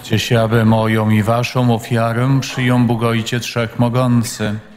Módlcie się, aby moją i waszą ofiarę przyjął Bóg Ojciec Wszechmogący.